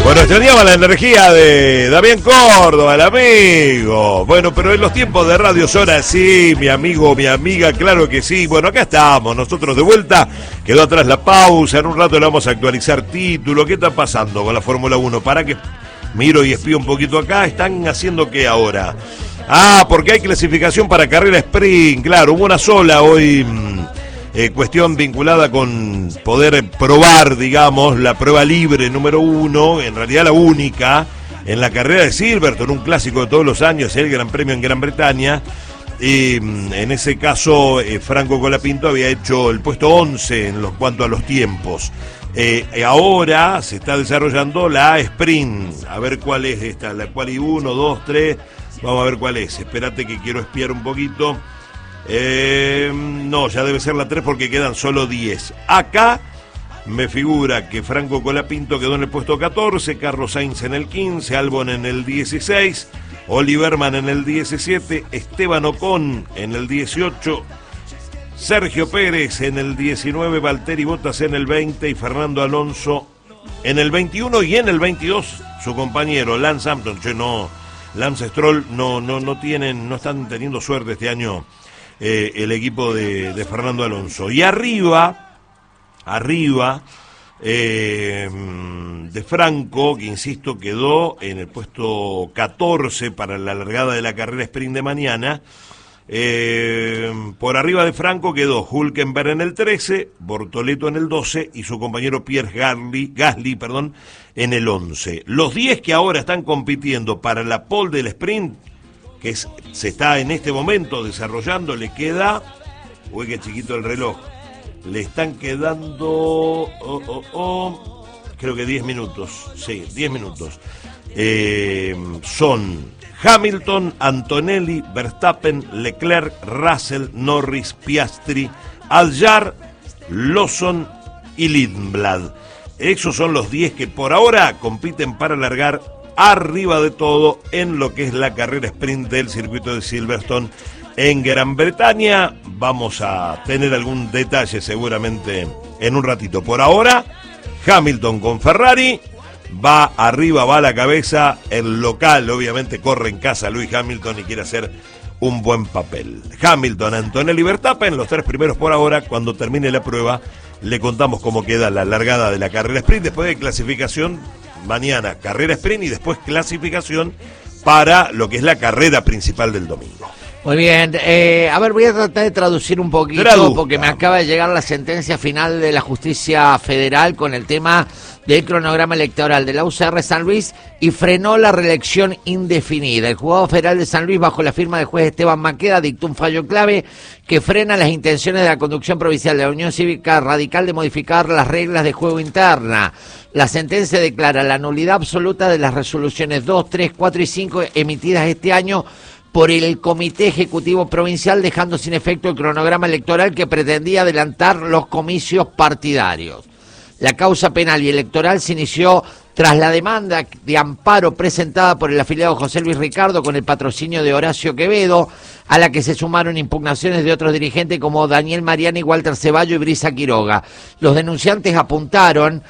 Bueno, extrañaba la energía de Damián Córdoba, el amigo. Bueno, pero en los tiempos de radio son así, mi amigo, mi amiga, claro que sí. Bueno, acá estamos, nosotros de vuelta. Quedó atrás la pausa, en un rato le vamos a actualizar título. ¿Qué está pasando con la Fórmula 1? Para que miro y espío un poquito acá. ¿Están haciendo qué ahora? Ah, porque hay clasificación para carrera sprint. Claro, hubo una sola hoy. Cuestión vinculada con poder probar, digamos, la prueba libre número 1, en realidad la única, en la carrera de Silverstone, un clásico de todos los años, el Gran Premio en Gran Bretaña. Y en ese caso, Franco Colapinto había hecho el puesto 11 en cuanto a los tiempos. Ahora se está desarrollando la sprint, a ver cuál es esta, la quali 1, 2, 3, vamos a ver cuál es. Espérate que quiero espiar un poquito. No, ya debe ser la 3 porque quedan solo 10. Acá me figura que Franco Colapinto quedó en el puesto 14, Carlos Sainz en el 15, Albon en el 16, Oliverman en el 17, Esteban Ocon en el 18, Sergio Pérez en el 19, Valtteri Bottas en el 20 y Fernando Alonso en el 21 y en el 22 su compañero Lance Armstrong. Lance Stroll no están teniendo suerte este año. El equipo de Fernando Alonso. Y arriba de Franco, que insisto quedó en el puesto 14 para la largada de la carrera sprint de mañana. Por arriba de Franco quedó Hülkenberg en el 13, Bortoleto en el 12 y su compañero Pierre Gasly, en el 11. Los 10 que ahora están compitiendo para la pole del sprint, que se está en este momento desarrollando, le queda, uy, qué chiquito el reloj, le están quedando, creo que 10 minutos, sí, 10 minutos. Son Hamilton, Antonelli, Verstappen, Leclerc, Russell, Norris, Piastri, Aljar, Lawson y Lindblad. Esos son los 10 que por ahora compiten para largar arriba de todo en lo que es la carrera sprint del circuito de Silverstone en Gran Bretaña. Vamos a tener algún detalle seguramente en un ratito. Por ahora, Hamilton con Ferrari va arriba, va a la cabeza. El local obviamente corre en casa Lewis Hamilton y quiere hacer un buen papel. Hamilton, Antonelli y Verstappen, los 3 primeros por ahora. Cuando termine la prueba le contamos cómo queda la largada de la carrera sprint, después de clasificación. Mañana carrera sprint y después clasificación para lo que es la carrera principal del domingo. Muy bien, a ver, voy a tratar de traducir un poquito porque me acaba de llegar la sentencia final de la justicia federal con el tema del cronograma electoral de la UCR San Luis y frenó la reelección indefinida. El juzgado federal de San Luis, bajo la firma del juez Esteban Maqueda, dictó un fallo clave que frena las intenciones de la conducción provincial de la Unión Cívica Radical de modificar las reglas de juego interna. La sentencia declara la nulidad absoluta de las resoluciones 2, 3, 4 y 5 emitidas este año por el Comité Ejecutivo Provincial, dejando sin efecto el cronograma electoral que pretendía adelantar los comicios partidarios. La causa penal y electoral se inició tras la demanda de amparo presentada por el afiliado José Luis Ricardo con el patrocinio de Horacio Quevedo, a la que se sumaron impugnaciones de otros dirigentes como Daniel Mariani, Walter Ceballo y Brisa Quiroga. Los denunciantes apuntaron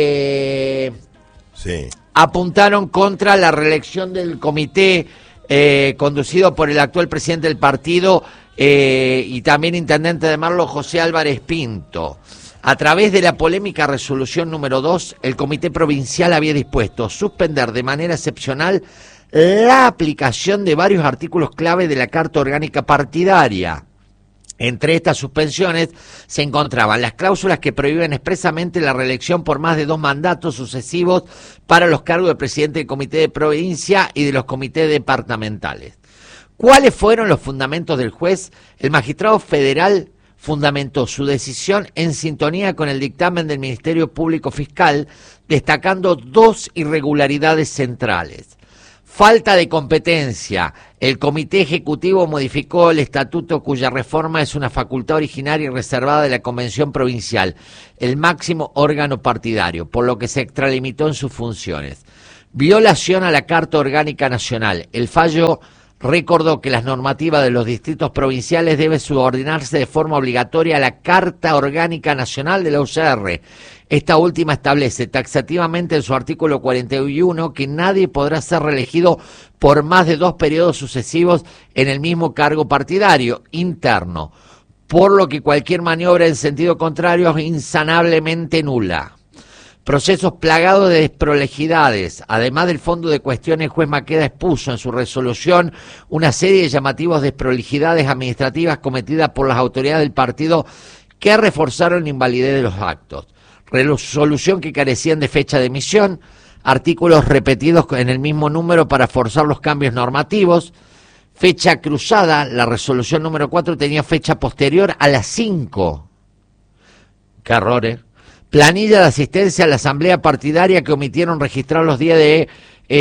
contra la reelección del comité conducido por el actual presidente del partido y también intendente de Merlo, José Álvarez Pinto. A través de la polémica resolución número 2, el Comité Provincial había dispuesto suspender de manera excepcional la aplicación de varios artículos clave de la Carta Orgánica Partidaria. Entre estas suspensiones se encontraban las cláusulas que prohíben expresamente la reelección por más de 2 mandatos sucesivos para los cargos de presidente del Comité de Provincia y de los comités departamentales. ¿Cuáles fueron los fundamentos del juez? El magistrado federal fundamentó su decisión en sintonía con el dictamen del Ministerio Público Fiscal, destacando 2 irregularidades centrales. Falta de competencia. El Comité Ejecutivo modificó el estatuto cuya reforma es una facultad originaria y reservada de la Convención Provincial, el máximo órgano partidario, por lo que se extralimitó en sus funciones. Violación a la Carta Orgánica Nacional. El fallo recordó que las normativas de los distritos provinciales deben subordinarse de forma obligatoria a la Carta Orgánica Nacional de la UCR. Esta última establece taxativamente en su artículo 41 que nadie podrá ser reelegido por más de 2 periodos sucesivos en el mismo cargo partidario interno, por lo que cualquier maniobra en sentido contrario es insanablemente nula. Procesos plagados de desprolejidades. Además del fondo de cuestiones, el juez Maqueda expuso en su resolución una serie de llamativas desprolejidades administrativas cometidas por las autoridades del partido que reforzaron la invalidez de los actos. Resolución que carecían de fecha de emisión, artículos repetidos en el mismo número para forzar los cambios normativos, fecha cruzada, la resolución número 4 tenía fecha posterior a las 5. ¡Qué errores! Planilla de asistencia a la asamblea partidaria que omitieron registrar los días de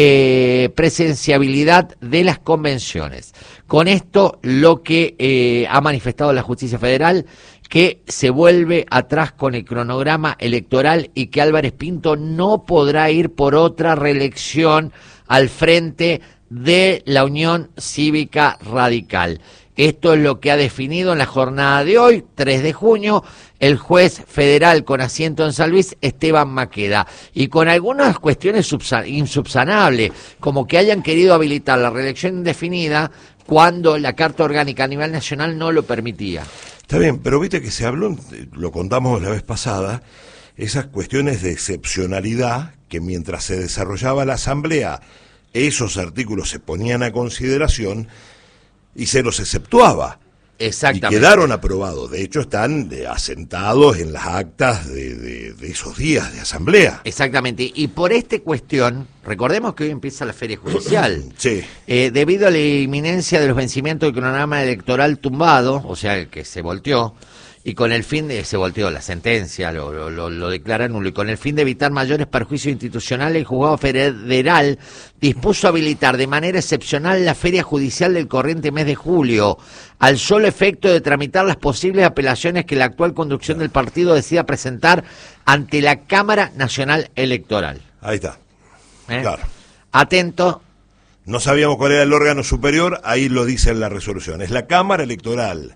presenciabilidad de las convenciones. Con esto, lo que ha manifestado la Justicia Federal, que se vuelve atrás con el cronograma electoral y que Álvarez Pinto no podrá ir por otra reelección al frente de la Unión Cívica Radical. Esto es lo que ha definido en la jornada de hoy, 3 de junio, el juez federal con asiento en San Luis, Esteban Maqueda, y con algunas cuestiones insubsanables, como que hayan querido habilitar la reelección indefinida cuando la Carta Orgánica a nivel nacional no lo permitía. Está bien, pero viste que se habló, lo contamos la vez pasada, esas cuestiones de excepcionalidad que mientras se desarrollaba la asamblea, esos artículos se ponían a consideración y se los exceptuaba. Exactamente. Y quedaron aprobados. De hecho, están asentados en las actas de esos días de asamblea. Exactamente. Y por esta cuestión, recordemos que hoy empieza la feria judicial. Sí. Debido a la inminencia de los vencimientos del cronograma electoral tumbado, o sea, el que se volteó, y con el fin de, se volteó la sentencia, lo declara nulo, y con el fin de evitar mayores perjuicios institucionales, el juzgado federal dispuso habilitar de manera excepcional la feria judicial del corriente mes de julio, al solo efecto de tramitar las posibles apelaciones que la actual conducción del partido decida presentar ante la Cámara Nacional Electoral. Ahí está. Claro. Atento. No sabíamos cuál era el órgano superior, ahí lo dice en la resolución. Es la Cámara Electoral.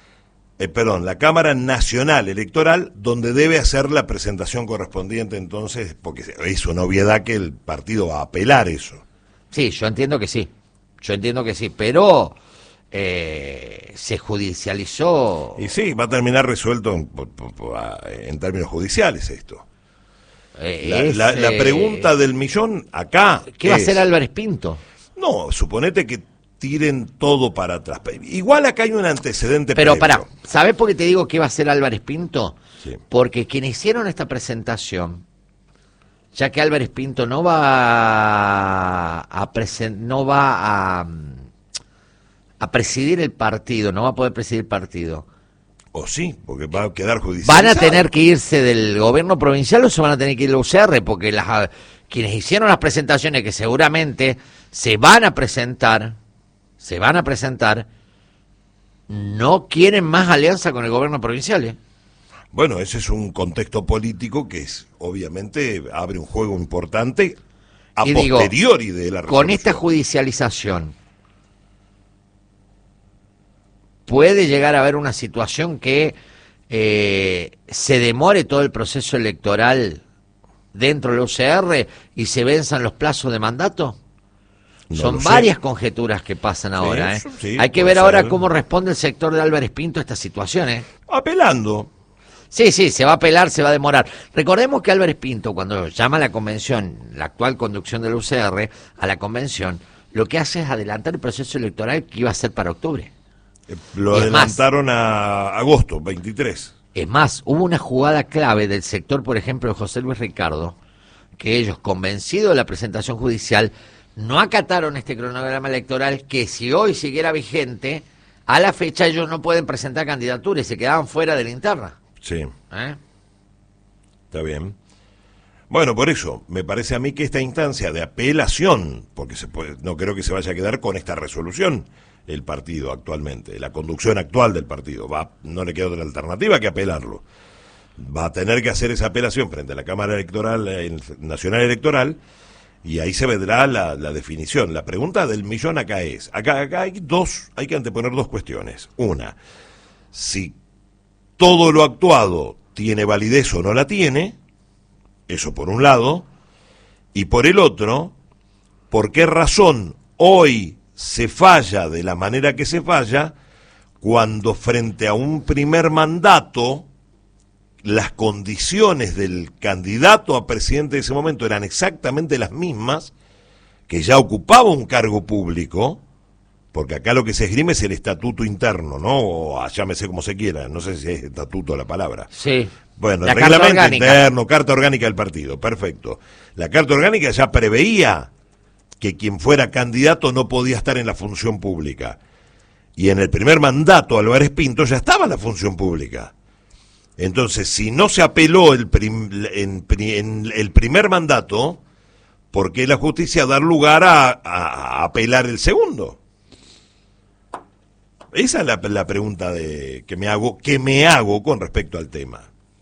La Cámara Nacional Electoral, donde debe hacer la presentación correspondiente entonces, porque es una obviedad que el partido va a apelar eso. Sí, yo entiendo que sí, pero se judicializó. Y sí, va a terminar resuelto en términos judiciales esto. La pregunta del millón acá ¿qué va a hacer Álvarez Pinto? No, suponete que tiren todo para atrás. Igual acá hay un antecedente pero previo. pará, ¿sabés por qué te digo que va a ser Álvarez Pinto? Sí. Porque quienes hicieron esta presentación, ya que Álvarez Pinto no va a presidir el partido, no va a poder presidir el partido. O sí, porque va a quedar judicializado. ¿Van a tener que irse del gobierno provincial o se van a tener que ir a la UCR? Porque quienes hicieron las presentaciones, que seguramente se van a presentar, no quieren más alianza con el gobierno provincial. Bueno, ese es un contexto político que obviamente abre un juego importante a posteriori de la resolución. Con esta judicialización puede llegar a haber una situación que se demore todo el proceso electoral dentro de la UCR y se venzan los plazos de mandato. No Son sé. varias conjeturas que pasan ahora. Sí, hay que ver ahora cómo responde el sector de Álvarez Pinto a esta situación. Apelando. Sí, se va a apelar, se va a demorar. Recordemos que Álvarez Pinto, cuando llama a la convención, la actual conducción de la UCR, a la convención, lo que hace es adelantar el proceso electoral que iba a ser para octubre. Lo adelantaron a agosto 23. Es más, hubo una jugada clave del sector, por ejemplo, de José Luis Ricardo, que ellos, convencidos de la presentación judicial, no acataron este cronograma electoral, que si hoy siguiera vigente, a la fecha ellos no pueden presentar candidaturas y se quedaban fuera de la interna. Sí. Está bien. Bueno, por eso, me parece a mí que esta instancia de apelación, porque no creo que se vaya a quedar con esta resolución el partido actualmente, la conducción actual del partido, no le queda otra alternativa que apelarlo. Va a tener que hacer esa apelación frente a la Cámara Electoral, Nacional Electoral, y ahí se vendrá la definición. La pregunta del millón acá es, acá hay que anteponer dos cuestiones. Una, si todo lo actuado tiene validez o no la tiene, Eso por un lado. Y por el otro, ¿por qué razón hoy se falla de la manera que se falla cuando frente a un primer mandato las condiciones del candidato a presidente de ese momento eran exactamente las mismas, que ya ocupaba un cargo público, porque acá lo que se esgrime es el estatuto interno, ¿no? O llámese como se quiera, no sé si es estatuto la palabra. Sí. Bueno, La el reglamento carta interno, carta orgánica del partido, perfecto. La carta orgánica ya preveía que quien fuera candidato no podía estar en la función pública. Y en el primer mandato Álvarez Pinto ya estaba en la función pública. Entonces, si no se apeló en el primer mandato, ¿por qué la justicia dar lugar a apelar el segundo? Esa es la pregunta que me hago con respecto al tema.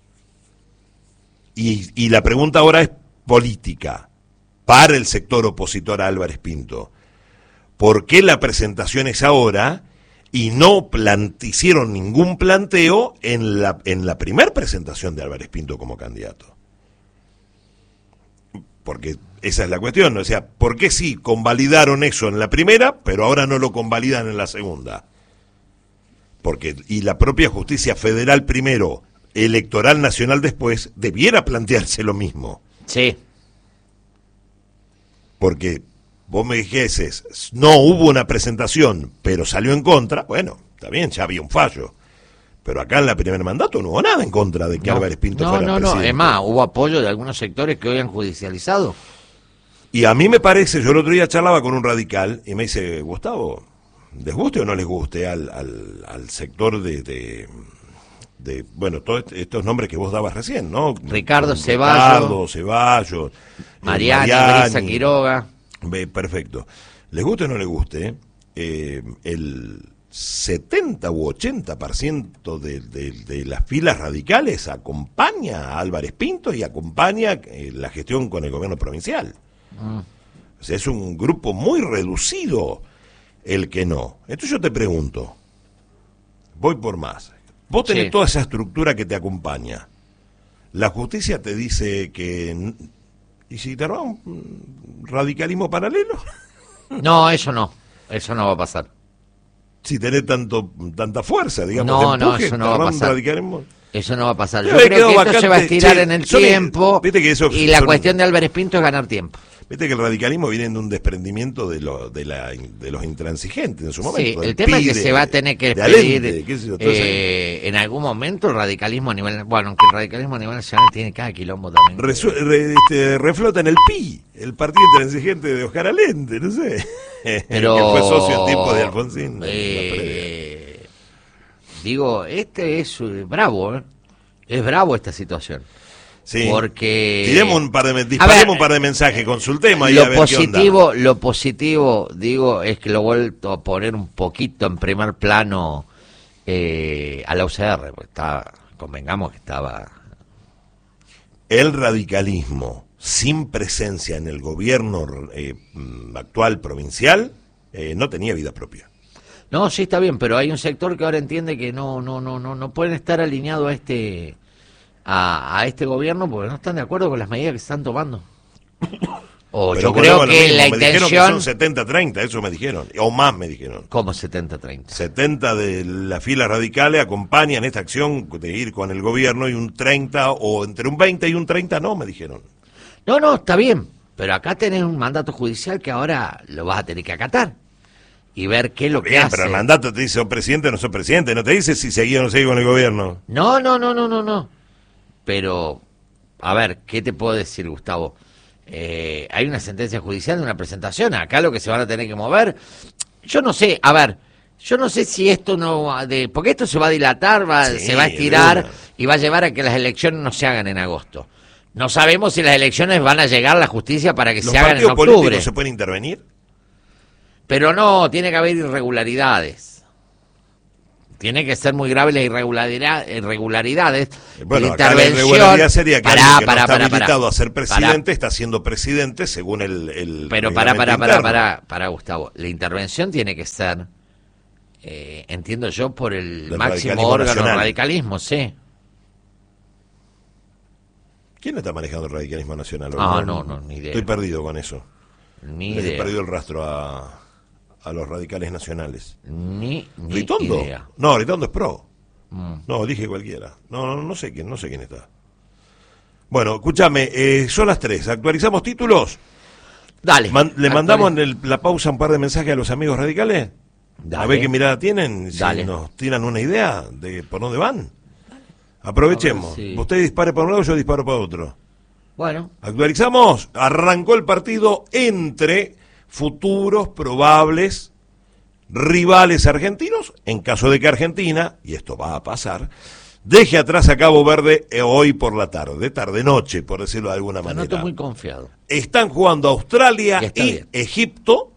Y la pregunta ahora es política, para el sector opositor a Álvarez Pinto. ¿Por qué la presentación es ahora y no hicieron ningún planteo en la primer presentación de Álvarez Pinto como candidato? Porque esa es la cuestión, o sea, ¿por qué sí convalidaron eso en la primera, pero ahora no lo convalidan en la segunda? Porque, y la propia justicia federal primero, electoral nacional después, debiera plantearse lo mismo. Sí. Porque vos me dijeses, no hubo una presentación, pero salió en contra, bueno, está bien, ya había un fallo. Pero acá en la primer mandato no hubo nada en contra de que Álvarez Pinto fuera presidente. No, es más, hubo apoyo de algunos sectores que hoy han judicializado. Y a mí me parece, yo el otro día charlaba con un radical y me dice, Gustavo, ¿les guste o no les guste al sector de bueno, todos estos nombres que vos dabas recién, ¿no? Ricardo Ceballos, Mariani, Brisa Quiroga. Perfecto. ¿Les guste o no les guste? El 70 u 80% de las filas radicales acompaña a Álvarez Pinto y acompaña la gestión con el gobierno provincial. O sea, es un grupo muy reducido el que no. Entonces yo te pregunto, voy por más. Vos tenés toda esa estructura que te acompaña. La justicia te dice que... ¿Y si te arma un radicalismo paralelo? No, eso no va a pasar. Si tenés tanta fuerza, digamos, no, de empuje, eso no va a pasar. Eso no va a pasar. Yo creo que esto se va a estirar en el tiempo y la cuestión de Álvarez Pinto es ganar tiempo. Viste que el radicalismo viene de un desprendimiento de los intransigentes en su momento. Sí, el tema es que se va a tener que pedir en algún momento el radicalismo a nivel... Bueno, aunque el radicalismo a nivel nacional tiene cada quilombo también. Reflota en el PI, el partido intransigente de Oscar Allende, no sé. Pero, que fue socio en tiempo de Alfonsín. Digo, es bravo, ¿eh? Es bravo esta situación. Sí. Porque disparemos un par de mensajes, consultemos y a ver qué onda. Lo positivo, digo, es que lo he vuelto a poner un poquito en primer plano a la UCR, porque convengamos que estaba... El radicalismo sin presencia en el gobierno actual provincial no tenía vida propia. No, sí está bien, pero hay un sector que ahora entiende que no pueden estar alineados a este gobierno porque no están de acuerdo con las medidas que se están tomando. O yo creo que la intención... Me dijeron que son 70-30, eso me dijeron, o más me dijeron. ¿Cómo 70-30? 70 de las filas radicales acompañan esta acción de ir con el gobierno y un 30, o entre un 20 y un 30 no, me dijeron. No, está bien, pero acá tenés un mandato judicial que ahora lo vas a tener que acatar y ver qué es lo que hace. Pero el mandato te dice, sos presidente o no sos presidente, no te dice si seguís o no seguís con el gobierno. No. Pero, a ver, ¿qué te puedo decir, Gustavo? Hay una sentencia judicial de una presentación, acá lo que se van a tener que mover, yo no sé, si esto porque esto se va a dilatar, se va a estirar y va a llevar a que las elecciones no se hagan en agosto. No sabemos si las elecciones van a llegar a la justicia para que se hagan en octubre. ¿Los partidos políticos se pueden intervenir? Pero no, tiene que haber irregularidades. Tiene que ser muy graves las irregularidades. Bueno, la acá la irregularidad sería que alguien que no está habilitado a ser presidente está siendo presidente según el Pero para Gustavo, la intervención tiene que ser, entiendo yo, por el máximo órgano del radicalismo, sí. ¿Quién está manejando el radicalismo nacional? No, ni idea. Estoy perdido con eso. Ni Les he idea. perdido el rastro a los radicales nacionales. Ni ¿Ritondo? idea. No, Ritondo es pro. No, dije cualquiera. No sé quién está. Bueno, escúchame, son las 3. ¿Actualizamos títulos? Dale. ¿Le mandamos en la pausa un par de mensajes a los amigos radicales? Dale. A ver qué mirada tienen, si Dale. nos tiran una idea de por dónde van. Aprovechemos. A ver si- Usted dispare para un lado, yo disparo para otro. Bueno, Actualizamos. Arrancó el partido entre futuros probables rivales argentinos, en caso de que Argentina, y esto va a pasar, deje atrás a Cabo Verde hoy por la tarde-noche, por decirlo de alguna no manera. estoy muy confiado. Están jugando Australia Y está y bien. Egipto,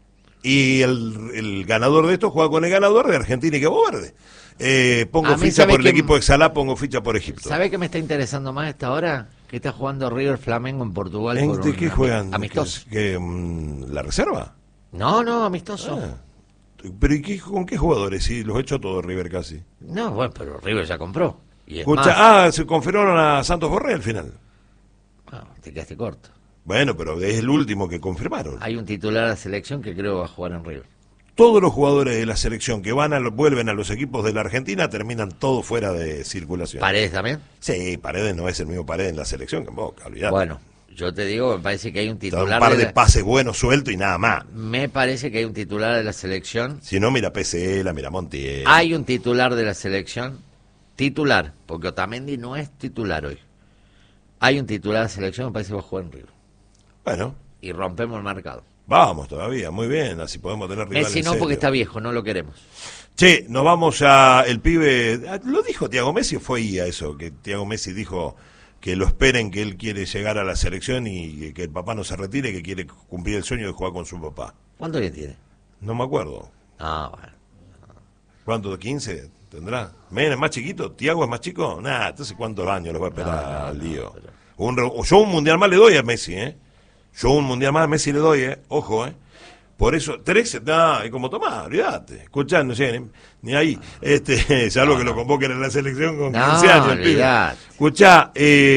y el ganador de esto juega con el ganador de Argentina y Cabo Verde. Pongo A mí, ficha ¿sabe por el qué? equipo de Salá, pongo ficha por Egipto. ¿Sabe qué me está interesando más a esta hora? Que está jugando River Flamengo en Portugal. por ¿De un qué juegan? Amistoso. ¿La reserva? No, amistoso. Ah. ¿Pero con qué jugadores? Sí, los he hecho todos River casi. No, bueno, pero River ya compró. Y es Escucha, más, se confirmaron a Santos Borré al final. te quedaste corto. Bueno, pero es el último que confirmaron. Hay un titular de la selección que creo va a jugar en River. Todos los jugadores de la selección que vuelven a los equipos de la Argentina terminan todos fuera de circulación. ¿Paredes también? Sí, Paredes no es el mismo Paredes en la selección que en Boca, olvidate. Bueno, yo te digo, me parece que hay un Te da titular. un par de la- pases buenos sueltos y nada más. Me parece que hay un titular de la selección. Si no, mira PCL, mira Montiel. Hay un titular de la selección. Titular, porque Otamendi no es titular hoy. Hay un titular de la selección, me parece que va a jugar en River. Bueno, Y rompemos el mercado. vamos todavía, muy bien, así podemos tener rivales. Messi no, serios. porque está viejo, no lo queremos. Che, nos vamos a el pibe. ¿Lo dijo Thiago Messi o fue IA eso? Que Thiago Messi dijo que lo esperen, que él quiere llegar a la selección y que el papá no se retire, que quiere cumplir el sueño de jugar con su papá. ¿Cuánto bien tiene? No me acuerdo. Bueno. ¿Cuánto? ¿15 tendrá? ¿Men es más chiquito? ¿Thiago es más chico? Nada, entonces ¿cuántos años les va a esperar al lío? Yo un mundial más le doy a Messi, ¿eh? Yo un mundial más a Messi le doy, Ojo, Por eso, 13, y como Tomás, olvídate. Escuchá, no sé, ni ahí. Salvo que lo convoquen en la selección con 15 años. El pibe. olvidate. Escuchá,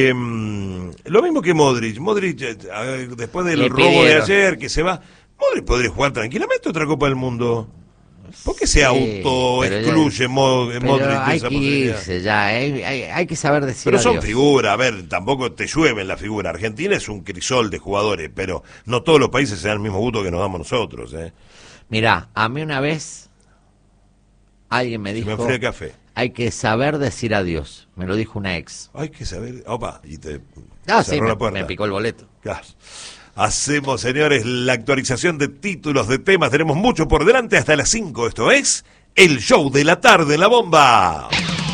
lo mismo que Modric. Modric, después del Le robo de pidieron. ayer, que se va, Modric podría jugar tranquilamente otra Copa del Mundo. ¿Por qué se pero autoexcluye ya- Modric de Pero hay esa que posibilidad? irse ya, hay que saber decir Pero son adiós. figuras, a ver, tampoco te llueven la figura. Argentina es un crisol de jugadores, pero no todos los países se dan el mismo gusto que nos damos nosotros, Mirá, a mí una vez alguien me Se me dijo, enfría el café. hay que saber decir adiós. Me lo dijo una ex. Hay que saber, opa, y te Ah, sí, cerró la puerta. me picó el boleto. Claro. Hacemos, señores, la actualización de títulos, de temas. Tenemos mucho por delante hasta las 5. Esto es El Show de la Tarde en la Bomba.